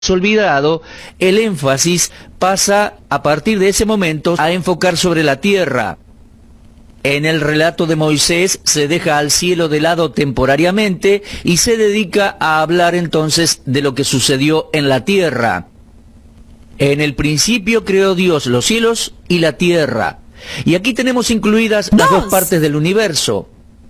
olvidado, el énfasis pasa a partir de ese momento a enfocar sobre la tierra. En el relato de Moisés se deja al cielo de lado temporariamente y se dedica a hablar entonces de lo que sucedió en la tierra. En el principio creó Dios los cielos y la tierra. Y aquí tenemos incluidas las dos partes del universo.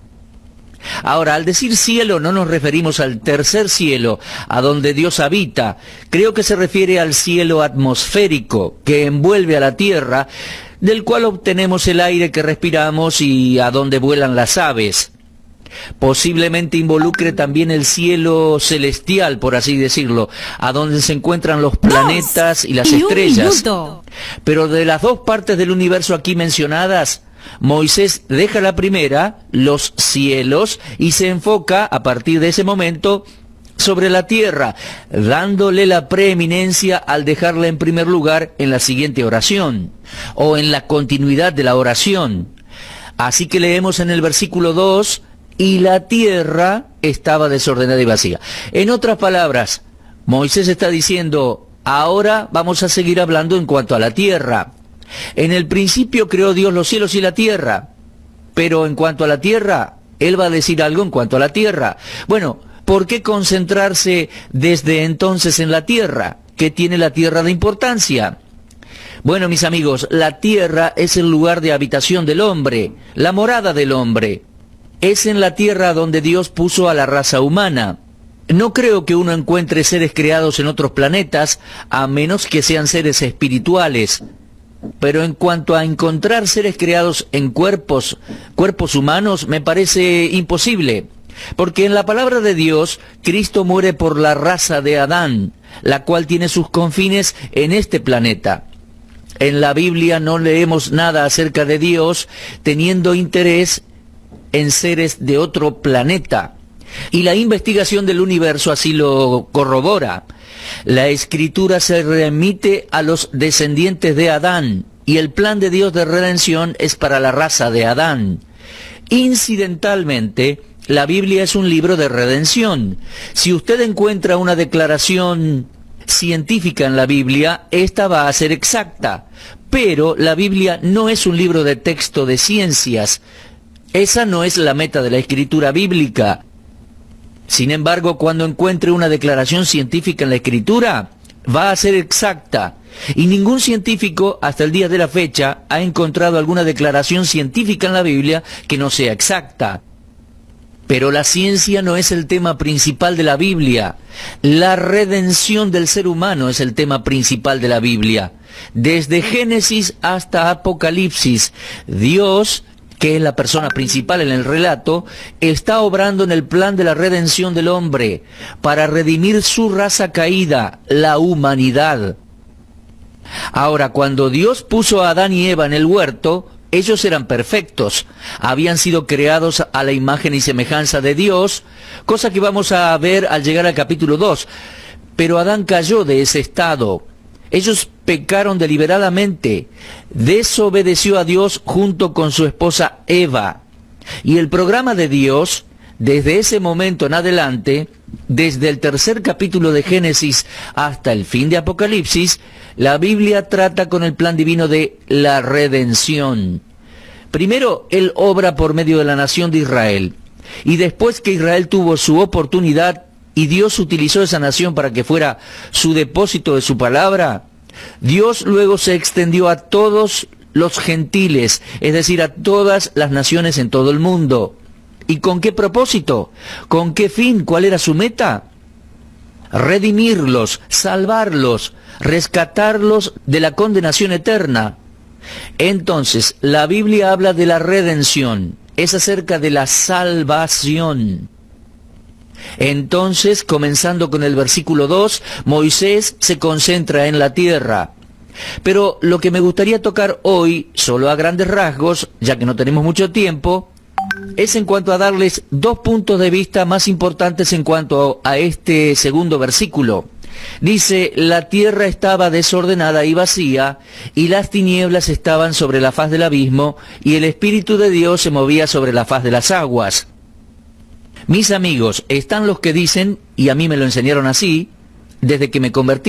Ahora, al decir cielo no nos referimos al tercer cielo, a donde Dios habita. Creo que se refiere al cielo atmosférico, que envuelve a la tierra, del cual obtenemos el aire que respiramos y a donde vuelan las aves. Posiblemente involucre también el cielo celestial, por así decirlo, a donde se encuentran los planetas y las estrellas. Pero de las dos partes del universo aquí mencionadas, Moisés deja la primera, los cielos, y se enfoca a partir de ese momento sobre la tierra, dándole la preeminencia al dejarla en primer lugar en la siguiente oración, o en la continuidad de la oración. Así que leemos en el versículo 2, y la tierra estaba desordenada y vacía. En otras palabras, Moisés está diciendo, ahora vamos a seguir hablando en cuanto a la tierra. En el principio creó Dios los cielos y la tierra, pero en cuanto a la tierra, Él va a decir algo en cuanto a la tierra. Bueno, ¿por qué concentrarse desde entonces en la tierra? ¿Qué tiene la tierra de importancia? Bueno, mis amigos, la tierra es el lugar de habitación del hombre, la morada del hombre. Es en la tierra donde Dios puso a la raza humana. No creo que uno encuentre seres creados en otros planetas, a menos que sean seres espirituales. Pero en cuanto a encontrar seres creados en cuerpos humanos, me parece imposible. Porque en la palabra de Dios, Cristo muere por la raza de Adán, la cual tiene sus confines en este planeta. En la Biblia no leemos nada acerca de Dios teniendo interés en seres de otro planeta. Y la investigación del universo así lo corrobora. La Escritura se remite a los descendientes de Adán, y el plan de Dios de redención es para la raza de Adán. Incidentalmente, la Biblia es un libro de redención. Si usted encuentra una declaración científica en la Biblia, esta va a ser exacta. Pero la Biblia no es un libro de texto de ciencias. Esa no es la meta de la Escritura bíblica. Sin embargo, cuando encuentre una declaración científica en la Escritura, va a ser exacta. Y ningún científico, hasta el día de la fecha, ha encontrado alguna declaración científica en la Biblia que no sea exacta. Pero la ciencia no es el tema principal de la Biblia. La redención del ser humano es el tema principal de la Biblia. Desde Génesis hasta Apocalipsis, Dios, que es la persona principal en el relato, está obrando en el plan de la redención del hombre, para redimir su raza caída, la humanidad. Ahora, cuando Dios puso a Adán y Eva en el huerto, ellos eran perfectos, habían sido creados a la imagen y semejanza de Dios, cosa que vamos a ver al llegar al capítulo 2. Pero Adán cayó de ese estado. Ellos pecaron deliberadamente, desobedeció a Dios junto con su esposa Eva. Y el programa de Dios, desde ese momento en adelante, desde el tercer capítulo de Génesis hasta el fin de Apocalipsis, la Biblia trata con el plan divino de la redención. Primero, Él obra por medio de la nación de Israel. Y después que Israel tuvo su oportunidad, y Dios utilizó esa nación para que fuera su depósito de su palabra, Dios luego se extendió a todos los gentiles, es decir, a todas las naciones en todo el mundo. ¿Y con qué propósito? ¿Con qué fin? ¿Cuál era su meta? Redimirlos, salvarlos, rescatarlos de la condenación eterna. Entonces, la Biblia habla de la redención, es acerca de la salvación. Entonces, comenzando con el versículo 2, Moisés se concentra en la tierra. Pero lo que me gustaría tocar hoy, solo a grandes rasgos, ya que no tenemos mucho tiempo, es en cuanto a darles dos puntos de vista más importantes en cuanto a este segundo versículo. Dice, la tierra estaba desordenada y vacía, y las tinieblas estaban sobre la faz del abismo, y el Espíritu de Dios se movía sobre la faz de las aguas. Mis amigos, están los que dicen, y a mí me lo enseñaron así, desde que me convertí